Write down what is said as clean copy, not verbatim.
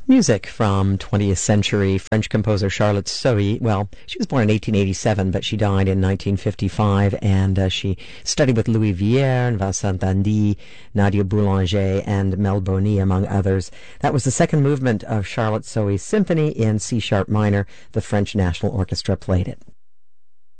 Music from 20th century French composer Charlotte Sohi. Well, she was born in 1887, but she died in 1955, and she studied with Louis Vierne, Vincent Dandy, Nadia Boulanger, and Mel Boni, among others. That was the second movement of Charlotte Sohi's symphony in C-sharp minor. The French National Orchestra played it.